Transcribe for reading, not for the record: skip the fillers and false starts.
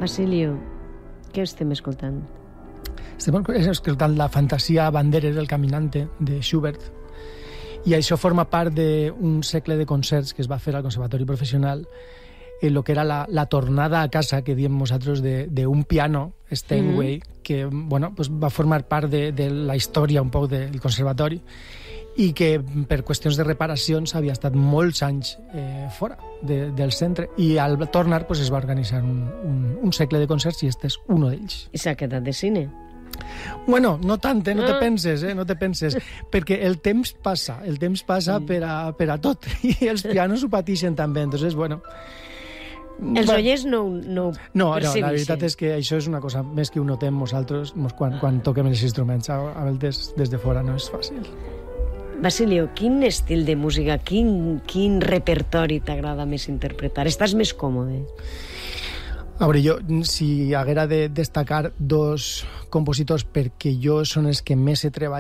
Basilio, què estem escoltant? Estem escoltant la fantasia Banderes del Caminante de Schubert, i això forma part d'un segle de concerts que es va fer al Conservatori Professional, en lo que era la tornada a casa, que diem nosaltres, d'un piano, Steinway, que bueno, pues va formar part de la història un poc del conservatori, i que per qüestions de reparacions havia estat molts anys fora del centre, i al tornar pues, es va organitzar un segle de concerts, i este és un d'ells. I s'ha quedat de cine? Bueno, no tant, no te penses, no te penses, perquè el temps passa per a tot, i els pianos ho pateixen també, entonces, bueno... Els oients no percebeixen. La veritat és que això és una cosa més que ho notem nosaltres quan toquem els instruments, a vegades des de fora no és fàcil. Basilio, quin estil de música, quin repertori t'agrada més interpretar? Estàs més còmode? A veure, jo, si haguera de destacar dos compositors perquè jo són els que més he treballat